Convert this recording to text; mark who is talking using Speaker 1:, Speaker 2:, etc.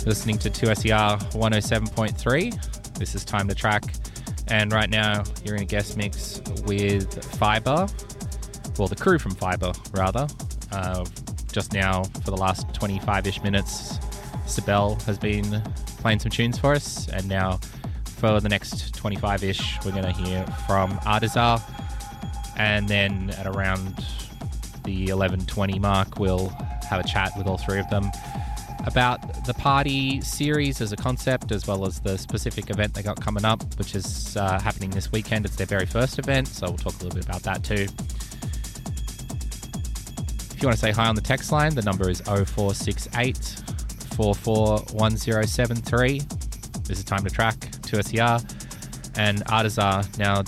Speaker 1: listening to 2SER 107.3. This is Time to Track. And right now, you're in a guest mix with Fiber. Well, the crew from Fiber, rather. Just now, for the last 25-ish minutes, Sibel has been playing some tunes for us. And now, for the next 25-ish, we're going to hear from Artazar. And then at around the 11:20 mark, we'll have a chat with all three of them about the party series as a concept, as well as the specific event they got coming up, which is happening this weekend. It's their very first event, so we'll talk a little bit about that too. If you want to say hi on the text line, the number is 0468 441073. This is Time to Track, 2SER, and Artazar now